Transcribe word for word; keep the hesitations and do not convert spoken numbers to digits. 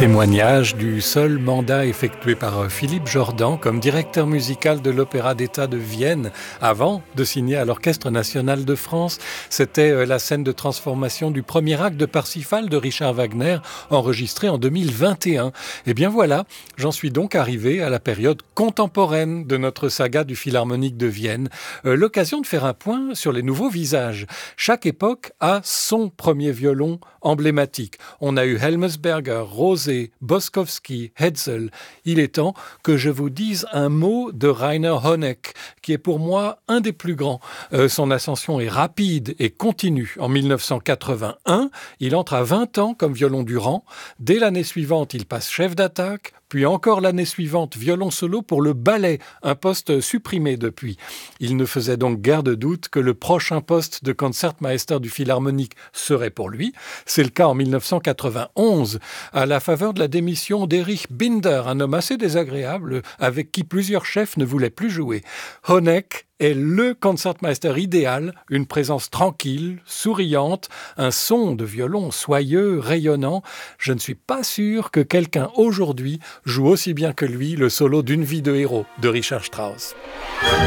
Témoignage du seul mandat effectué par Philippe Jordan comme directeur musical de l'Opéra d'État de Vienne avant de signer à l'Orchestre national de France. C'était la scène de transformation du premier acte de Parsifal de Richard Wagner enregistré en deux mille vingt et un. Et bien voilà, j'en suis donc arrivé à la période contemporaine de notre saga du Philharmonique de Vienne. Euh, l'occasion de faire un point sur les nouveaux visages. Chaque époque a son premier violon emblématique. On a eu Helmesberger, Rosé, Boskowski, Hetzel. Il est temps que je vous dise un mot de Rainer Honeck, qui est pour moi un des plus grands. Euh, son ascension est rapide et continue. En mille neuf cent quatre-vingt-un, il entre à vingt ans comme violon du rang. Dès l'année suivante, il passe chef d'attaque, puis encore l'année suivante, violon solo pour le ballet, un poste supprimé depuis. Il ne faisait donc guère de doute que le prochain poste de Concertmeister du Philharmonique serait pour lui. C'est le cas en mille neuf cent quatre-vingt-onze, à la faveur de la démission d'Erich Binder, un homme assez désagréable avec qui plusieurs chefs ne voulaient plus jouer. Honeck est le Concertmeister idéal, une présence tranquille, souriante, un son de violon soyeux, rayonnant. Je ne suis pas sûr que quelqu'un aujourd'hui joue aussi bien que lui le solo d'une vie de héros de Richard Strauss.